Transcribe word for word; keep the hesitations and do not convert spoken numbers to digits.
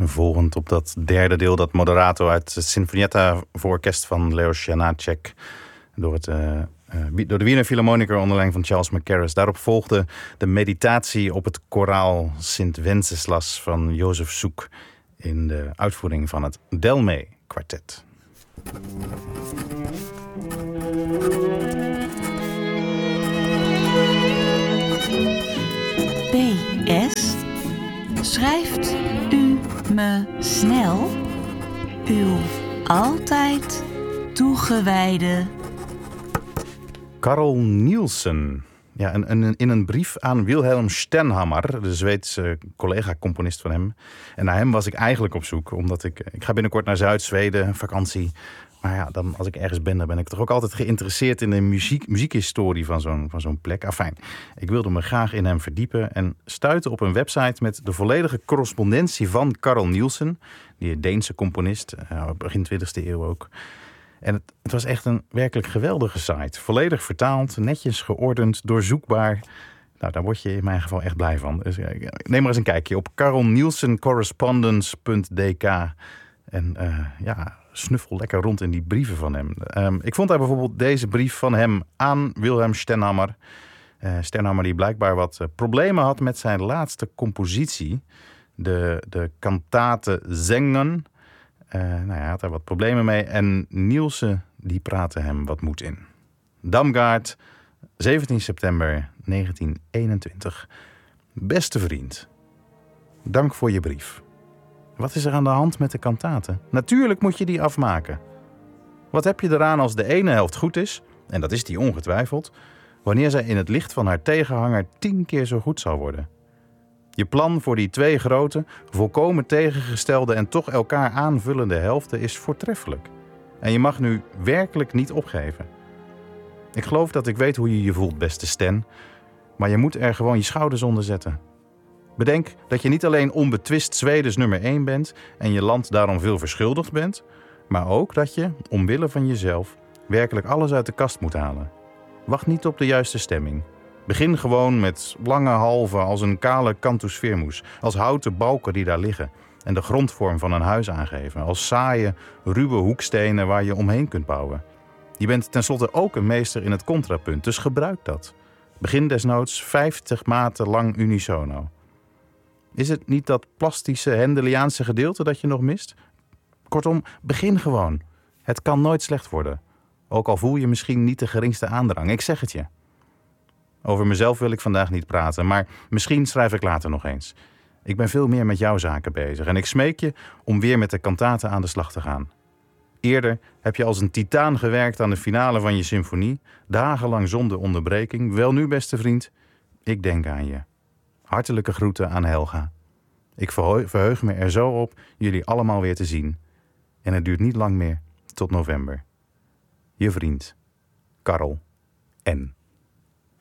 Volgend op dat derde deel, dat moderato uit het Sinfonietta voor orkest van Leos Janáček. Door, het, uh, uh, door de Wiener Philharmoniker onder leiding van Charles Mackerras. Daarop volgde de meditatie op het koraal Sint Wenceslas van Jozef Suk in de uitvoering van het Delmé kwartet. P S. Schrijft u me snel uw altijd toegewijde Carl Nielsen. Ja, een, een, in een brief aan Wilhelm Stenhammar, de Zweedse collega-componist van hem. En naar hem was ik eigenlijk op zoek, omdat ik... Ik ga binnenkort naar Zuid-Zweden, vakantie. Maar ja, dan, als ik ergens ben, dan ben ik toch ook altijd geïnteresseerd in de muziek, muziekhistorie van zo'n, van zo'n plek. Afijn, ik wilde me graag in hem verdiepen en stuitte op een website met de volledige correspondentie van Carl Nielsen, die Deense componist, uh, begin twintigste eeuw ook. En het, het was echt een werkelijk geweldige site. Volledig vertaald, netjes geordend, doorzoekbaar. Nou, daar word je in mijn geval echt blij van. Dus, ja, neem maar eens een kijkje op carl nielsen correspondence punt d k. En uh, ja, snuffel lekker rond in die brieven van hem. Um, ik vond daar bijvoorbeeld deze brief van hem aan Wilhelm Stenhammar. Uh, Stenhammar die blijkbaar wat uh, problemen had met zijn laatste compositie. De, de kantate Zengen. Uh, nou ja, hij had daar wat problemen mee. En Nielsen die praatte hem wat moed in. Damgaard, zeventien september negentien eenentwintig. Beste vriend, dank voor je brief. Wat is er aan de hand met de kantaten? Natuurlijk moet je die afmaken. Wat heb je eraan als de ene helft goed is, en dat is die ongetwijfeld, wanneer zij in het licht van haar tegenhanger tien keer zo goed zal worden? Je plan voor die twee grote, volkomen tegengestelde en toch elkaar aanvullende helften is voortreffelijk. En je mag nu werkelijk niet opgeven. Ik geloof dat ik weet hoe je je voelt, beste Sten, maar je moet er gewoon je schouders onder zetten. Bedenk dat je niet alleen onbetwist Zwedens nummer één bent en je land daarom veel verschuldigd bent, maar ook dat je, omwille van jezelf, werkelijk alles uit de kast moet halen. Wacht niet op de juiste stemming. Begin gewoon met lange halven als een kale cantus firmus, als houten balken die daar liggen en de grondvorm van een huis aangeven, als saaie, ruwe hoekstenen waar je omheen kunt bouwen. Je bent tenslotte ook een meester in het contrapunt, dus gebruik dat. Begin desnoods vijftig maten lang unisono. Is het niet dat plastische Hendeliaanse gedeelte dat je nog mist? Kortom, begin gewoon. Het kan nooit slecht worden. Ook al voel je misschien niet de geringste aandrang. Ik zeg het je. Over mezelf wil ik vandaag niet praten, maar misschien schrijf ik later nog eens. Ik ben veel meer met jouw zaken bezig en ik smeek je om weer met de kantaten aan de slag te gaan. Eerder heb je als een titaan gewerkt aan de finale van je symfonie, dagenlang zonder onderbreking. Wel nu, beste vriend, ik denk aan je. Hartelijke groeten aan Helga. Ik verheug me er zo op jullie allemaal weer te zien. En het duurt niet lang meer tot november. Je vriend, Carl N.